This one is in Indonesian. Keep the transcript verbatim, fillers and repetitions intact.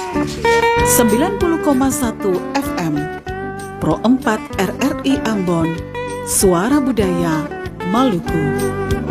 sembilan puluh koma satu F M Pro empat R R I Ambon, Suara Budaya Maluku.